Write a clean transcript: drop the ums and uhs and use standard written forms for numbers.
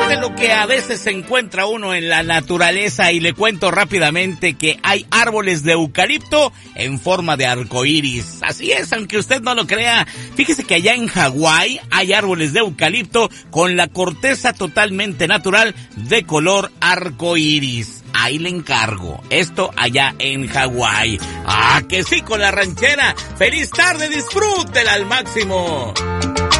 de lo que a veces se encuentra uno en la naturaleza, y le cuento rápidamente que hay árboles de eucalipto en forma de arcoíris. Así es, aunque usted no lo crea. Fíjese que allá en Hawái hay árboles de eucalipto con la corteza totalmente natural de color arcoíris. Ahí le encargo. Esto allá en Hawái. ¡Ah, que sí, con la ranchera! ¡Feliz tarde! ¡Disfrútela al máximo!